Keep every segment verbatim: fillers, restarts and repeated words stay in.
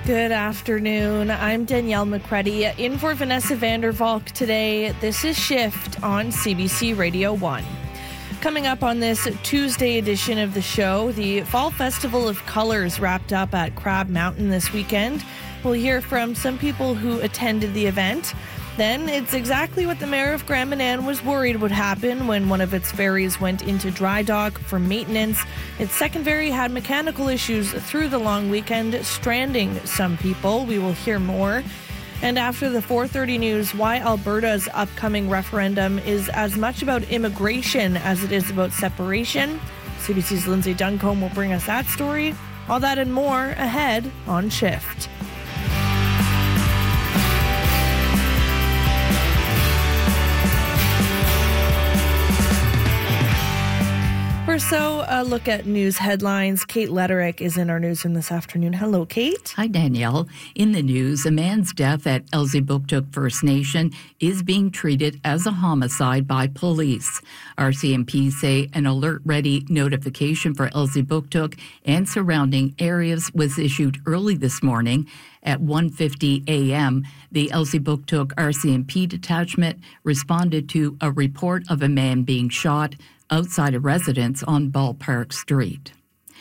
Good afternoon. I'm Danielle McCready in for Vanessa Vandervalk today. This is Shift on C B C Radio one. Coming up on this Tuesday edition of the show, the Fall Festival of Colors wrapped up at Crab Mountain this weekend. We'll hear from some people who attended the event. Then it's exactly what the mayor of Grand Manan was worried would happen when one of its ferries went into dry dock for maintenance. Its second ferry had mechanical issues through the long weekend, stranding some people. We will hear more. And after the four thirty news, why Alberta's upcoming referendum is as much about immigration as it is about separation. C B C's Lindsay Duncombe will bring us that story. All that and more ahead on Shift. So a look at news headlines. Kate Lederick is in our newsroom this afternoon. Hello, Kate. Hi, Danielle. In the news, a man's death at Elsipogtog First Nation is being treated as a homicide by police. R C M P say an alert-ready notification for Elsipogtog and surrounding areas was issued early this morning. At one fifty a.m., the Elsipogtog R C M P detachment responded to a report of a man being shot outside a residence on Ballpark Street.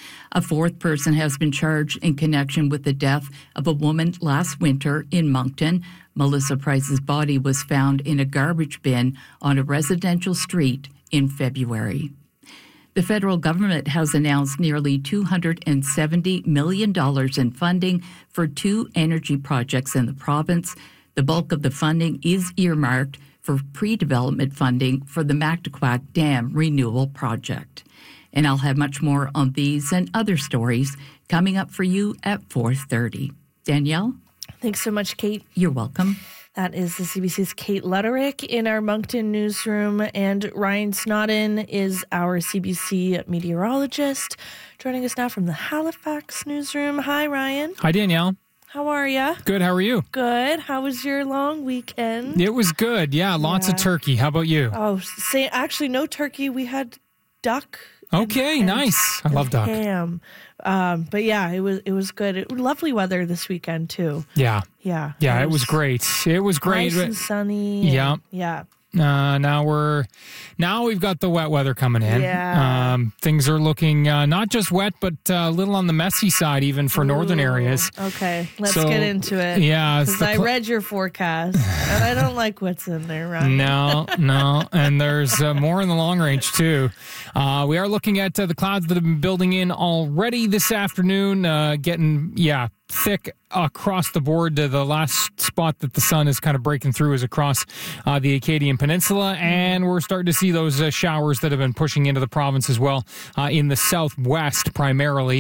A fourth person has been charged in connection with the death of a woman last winter in Moncton. Melissa Price's body was found in a garbage bin on a residential street in February. The federal government has announced nearly two hundred seventy million dollars in funding for two energy projects in the province. The bulk of the funding is earmarked for pre-development funding for the Mactaquac Dam Renewal Project. And I'll have much more on these and other stories coming up for you at four thirty. Danielle? Thanks so much, Kate. You're welcome. That is the C B C's Kate Lederick in our Moncton newsroom, and Ryan Snodden is our C B C meteorologist, joining us now from the Halifax newsroom. Hi, Ryan. Hi, Danielle. How are you? Good. How are you? Good. How was your long weekend? It was good. Yeah, lots yeah. of turkey. How about you? Oh, say actually no turkey. We had duck. Okay, and, nice. And I love duck. Ham. Um, but yeah, it was it was good. It, lovely weather this weekend too. Yeah. Yeah. Yeah, it was, it was great. It was great. Nice and sunny. Yeah. And, yeah. Uh, now we're now we've got the wet weather coming in. Yeah. Um, things are looking uh, not just wet, but uh, a little on the messy side, even for Ooh, northern areas. Okay, let's So, get into it. Yeah, because I pl- read your forecast and I don't like what's in there, right? No, no, and there's uh, more in the long range too. Uh, we are looking at uh, the clouds that have been building in already this afternoon, uh, getting yeah. thick across the board. Uh, the last spot that the sun is kind of breaking through is across uh, the Acadian Peninsula, and we're starting to see those uh, showers that have been pushing into the province as well, uh, in the southwest primarily,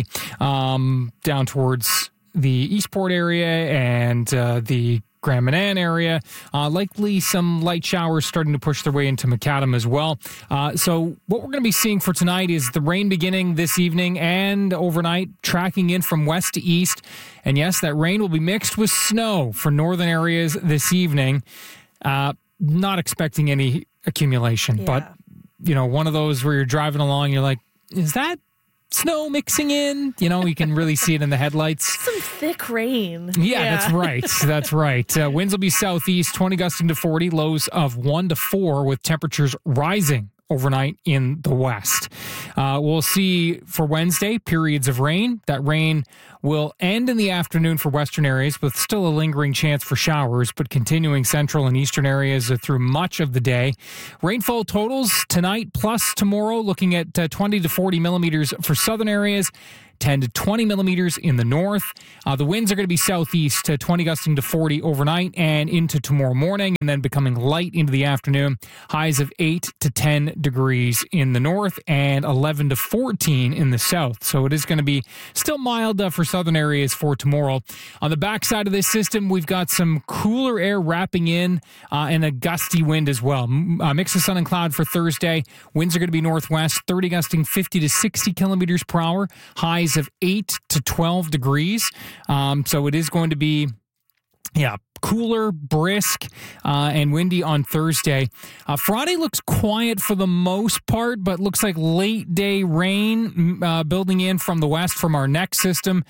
um, down towards the Eastport area and uh, the Grand Manan area. Uh, likely some light showers starting to push their way into Macadam as well. Uh, so what we're going to be seeing for tonight is the rain beginning this evening and overnight, tracking in from west to east. And yes, that rain will be mixed with snow for northern areas this evening. Uh, not expecting any accumulation, Yeah. but, you know, one of those where you're driving along, you're like, is that snow mixing in? You know, you can really see it in the headlights. Some thick rain. Yeah, yeah. that's right. That's right. Uh, winds will be southeast, twenty gusting to forty, lows of one to four, with temperatures rising overnight in the west. Uh, we'll see for Wednesday periods of rain. That rain will end in the afternoon for western areas, with still a lingering chance for showers, but continuing central and eastern areas through much of the day. Rainfall totals tonight plus tomorrow, looking at uh, twenty to forty millimeters for southern areas, ten to twenty millimeters in the north. Uh, the winds are going to be southeast, uh, twenty gusting to forty overnight and into tomorrow morning, and then becoming light into the afternoon. Highs of eight to ten degrees in the north and eleven to fourteen in the south. So it is going to be still mild uh, for southern areas for tomorrow. On the backside of this system, we've got some cooler air wrapping in uh, and a gusty wind as well. Uh, mix of sun and cloud for Thursday. Winds are going to be northwest, thirty gusting fifty to sixty kilometers per hour. Highs of eight to twelve degrees. Um, so it is going to be, yeah, cooler, brisk, uh, and windy on Thursday. Uh, Friday looks quiet for the most part, but looks like late day rain uh, building in from the west from our next system.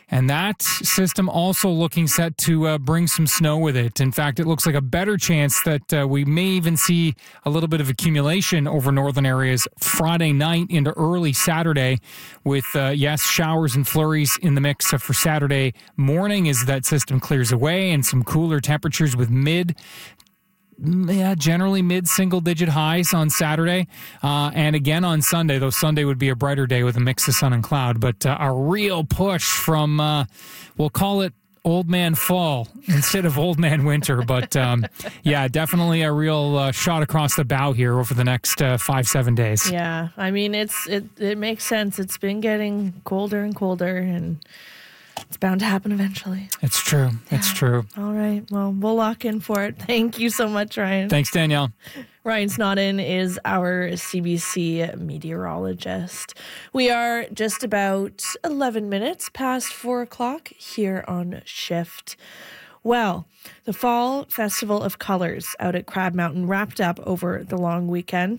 And that system also looking set to uh, bring some snow with it. In fact, it looks like a better chance that uh, we may even see a little bit of accumulation over northern areas Friday night into early Saturday with, uh, yes, showers and flurries in the mix for Saturday morning as that system clears away, and some cooler temperatures with mid Yeah, generally mid-single-digit highs on Saturday. Uh, and again on Sunday, though Sunday would be a brighter day with a mix of sun and cloud. But uh, a real push from, uh, we'll call it old man fall instead of old man winter. But um, yeah, definitely a real uh, shot across the bow here over the next uh, five, seven days. Yeah, I mean, it's it, it makes sense. It's been getting colder and colder, and it's bound to happen eventually. It's true. Yeah. It's true. All right. Well, we'll lock in for it. Thank you so much, Ryan. Thanks, Danielle. Ryan Snodden is our C B C meteorologist. We are just about eleven minutes past four o'clock here on Shift. Well, the Fall Festival of Colors out at Crab Mountain wrapped up over the long weekend.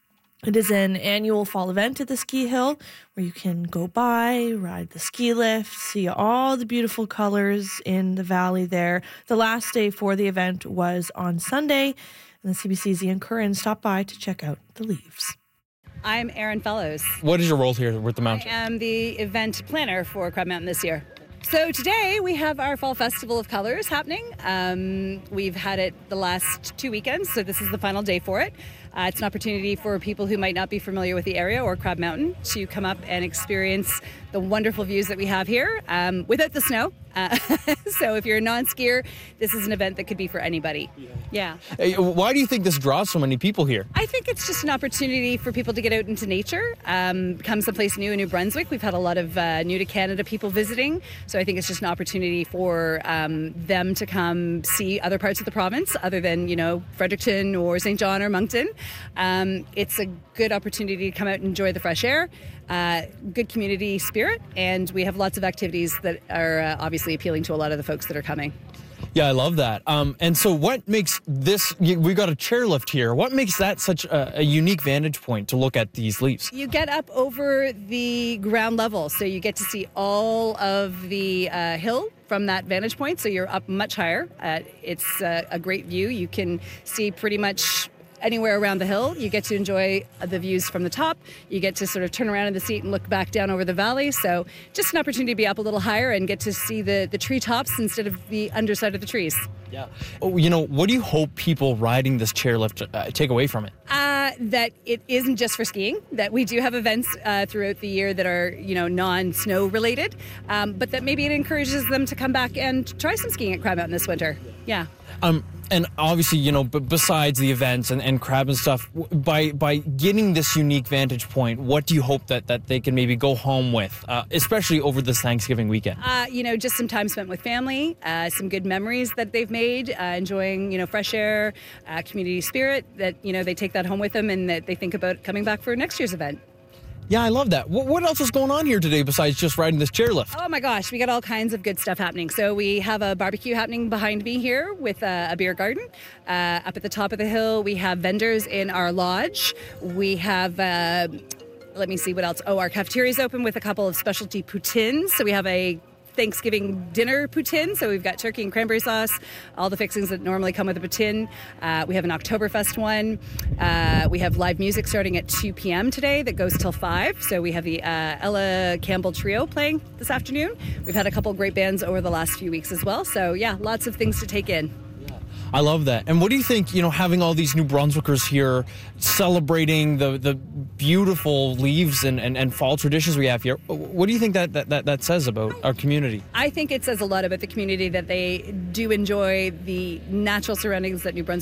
It is an annual fall event at the ski hill where you can go by, ride the ski lift, see all the beautiful colors in the valley there. The last day for the event was on Sunday, and the C B C's Ian Curran stopped by to check out the leaves. I'm Erin Fellows. What is your role here with the mountain? I am the event planner for Crab Mountain this year. So today we have our Fall Festival of Colors happening. Um, we've had it the last two weekends, so this is the final day for it. Uh, it's an opportunity for people who might not be familiar with the area or Crab Mountain to come up and experience the wonderful views that we have here um, without the snow. Uh, so if you're a non-skier, this is an event that could be for anybody. Yeah. Hey, why do you think this draws so many people here? I think it's just an opportunity for people to get out into nature, um, come someplace new in New Brunswick. We've had a lot of uh, new to Canada people visiting, so I think it's just an opportunity for um, them to come see other parts of the province other than, you know, Fredericton or Saint John or Moncton. Um, it's a good opportunity to come out and enjoy the fresh air, uh, good community spirit, and we have lots of activities that are uh, obviously appealing to a lot of the folks that are coming. Yeah, I love that. Um, and so what makes this, we got a chairlift here. What makes that such a, a unique vantage point to look at these leaves? You get up over the ground level, so you get to see all of the uh, hill from that vantage point, so you're up much higher. Uh, it's uh, a great view. You can see pretty much anywhere around the hill. You get to enjoy the views from the top. You get to sort of turn around in the seat and look back down over the valley. So just an opportunity to be up a little higher and get to see the, the treetops instead of the underside of the trees. Yeah. Oh, you know, what do you hope people riding this chairlift uh, take away from it? Uh, that it isn't just for skiing, that we do have events uh, throughout the year that are, you know, non-snow related, um, but that maybe it encourages them to come back and try some skiing at Crab Mountain this winter. Yeah. Um, and obviously, you know, but besides the events and, and crab and stuff, by by getting this unique vantage point, what do you hope that, that they can maybe go home with, uh, especially over this Thanksgiving weekend? Uh, you know, just some time spent with family, uh, some good memories that they've made, uh, enjoying, you know, fresh air, uh, community spirit, that, you know, they take that home with them and that they think about coming back for next year's event. Yeah, I love that. What, what else is going on here today besides just riding this chairlift? Oh my gosh, we got all kinds of good stuff happening. So we have a barbecue happening behind me here with a, a beer garden. Uh, up at the top of the hill, we have vendors in our lodge. We have... Uh, let me see what else. Oh, our cafeteria is open with a couple of specialty poutines. So we have a Thanksgiving dinner poutine. So we've got turkey and cranberry sauce, all the fixings that normally come with a poutine. Uh, we have an Oktoberfest one. Uh, we have live music starting at two p.m. today that goes till five. So we have the uh, Ella Campbell Trio playing this afternoon. We've had a couple great bands over the last few weeks as well. So yeah, lots of things to take in. I love that. And what do you think, you know, having all these New Brunswickers here celebrating the, the beautiful leaves and, and, and fall traditions we have here, what do you think that, that, that, that says about our community? I think it says a lot about the community that they do enjoy the natural surroundings that New Brunswick